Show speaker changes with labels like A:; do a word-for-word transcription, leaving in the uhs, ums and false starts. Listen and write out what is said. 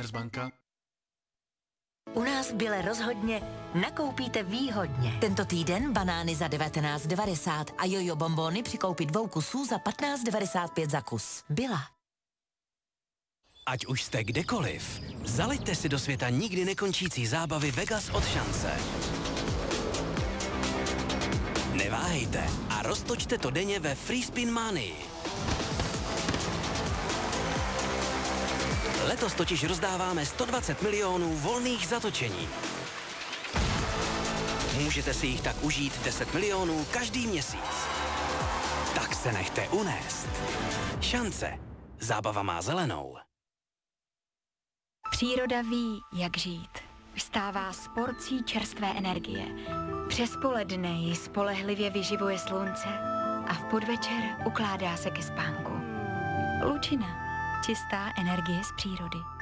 A: Commerzbanka.
B: U nás v Bile rozhodně nakoupíte výhodně. Tento týden banány za devatenáct devadesát a jojo bonbony při koupi dvou kusů za patnáct devadesát pět za kus. Bila.
C: Ať už jste kdekoliv, zaleďte si do světa nikdy nekončící zábavy Vegas od Šance. Neváhejte a roztočte to denně ve Free Spin Manii. Letos totiž rozdáváme sto dvacet milionů volných zatočení. Můžete si jich tak užít deset milionů každý měsíc. Tak se nechte unést. Šance. Zábava má zelenou.
D: Příroda ví, jak žít. Vstává s porcí čerstvé energie. Přes poledne ji spolehlivě vyživuje slunce a v podvečer ukládá se ke spánku. Lučina. Čistá energie z přírody.